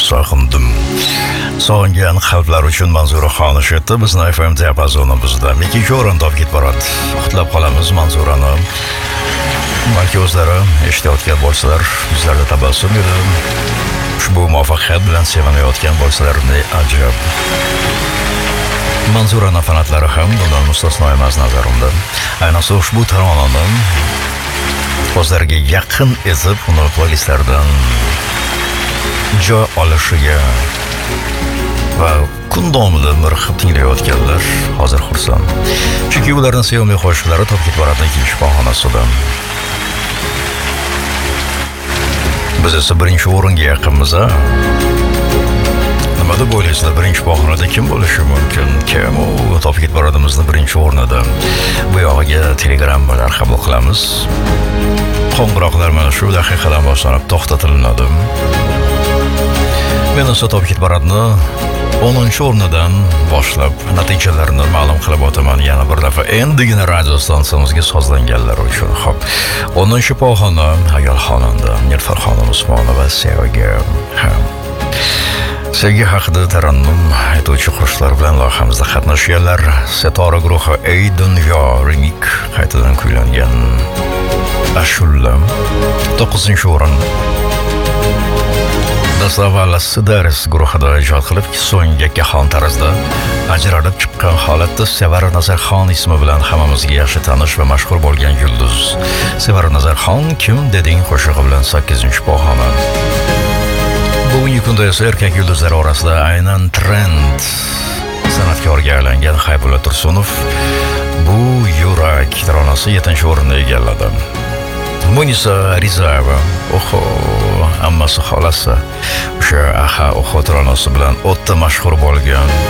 sog'indim. Sog'ingan qalblar uchun Manzura Xonish etdi. Bizni FM diapazonimizda ikkinchi o'rinda olib ketib boradi. Xutlab qolamiz Manzurani. Balki o'zlari eshitayotgan bo'lsalar, yuzlarida tabassum edi. Ushbu muvaffaqiyat bilan sevinayotgan bo'lsalar, ne ajab. Manzuraning fanatlari ham bundan mustasno emas nazarimda. Ayniqsa ushbu taronani o'zlariga yaqin etib, uni playlistlardan joy olishiga va kun davomida miriqib tinglayotganlar hozir xursand. Chunki ularning sevimli qo'shiqlari topib ketib boradi ikkinchi pog'onasida. Biz esa birinchi o'ringa yaqinmiz. Nima deb o'ylaysizlar, birinchi pog'onada kim bo'lishi mumkin? Kim u topib ketib boradimizni birinchi o'rnida? Bu yog'iga telegrammalar qabul qilamiz. Qo'ng'iroqlar mana shu daqiqadan boshlanib to'xtatilinadi. Men esa topib ketib boradni 10-o'rnidan boshlab natijalarini ma'lum qilib o'taman yana bir daf'a. Endigina radio stansiyamizga sozlanganlar uchun. Xo'p, 10-pog'ona ayol xonanda Nilufar xonim Usmonova Sevgi. Sevgi haqida tarannum aytuvchi qo'shiqlar bilan loyihamizda qatnashganlar. Setora guruhi Ey dunyo remix qaytadan kuylangan Ashula 9-o'rin. Dastlab Sidaris guruhida ijod qilib, so'ng yakkaxon tarzda ajralib chiqqan holatda Sevara Nazarxon ismi bilan hammamizga yaxshi tanish va mashhur bo'lgan yulduz. Sevara Nazarxon kim deding qo'shig'i bilan 8-pog'ona. Bugungi kunda esa erkak yulduzlar orasida aynan trend san'atkorga aylangan Haybulla Tursunov bu yurak taronasi 7-o'rinni egalladi. Munisa Rizayeva, oho, ammasi xolasi o'sha aha oxo taronasi bilan o'ta mashhur bo'lgan